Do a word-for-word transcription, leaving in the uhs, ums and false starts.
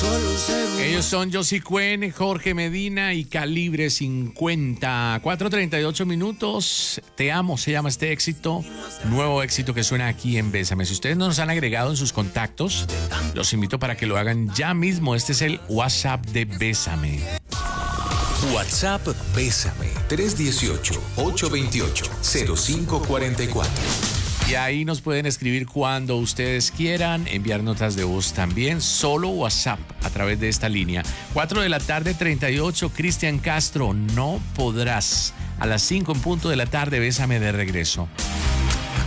Ellos son Josie Cuen, Jorge Medina y Calibre cincuenta. cuatro treinta y ocho minutos. Te amo, se llama este éxito. Nuevo éxito que suena aquí en Bésame. Si ustedes no nos han agregado en sus contactos, los invito para que lo hagan ya mismo. Este es el WhatsApp de Bésame. WhatsApp Bésame tres uno ocho, ocho dos ocho, cero cinco cuatro cuatro. Y ahí nos pueden escribir cuando ustedes quieran, enviar notas de voz también, solo WhatsApp a través de esta línea. cuatro de la tarde, treinta y ocho, Cristian Castro, no podrás. A las cinco en punto de la tarde, Bésame de regreso.